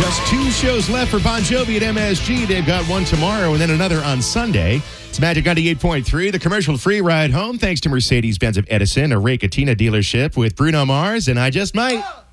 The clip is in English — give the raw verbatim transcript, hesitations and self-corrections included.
Just two shows left for Bon Jovi at M S G. They've got one tomorrow and then another on Sunday. It's Magic ninety-eight point three, the commercial-free ride home, thanks to Mercedes-Benz of Edison, a Ray Katina dealership with Bruno Mars, and I Just Might.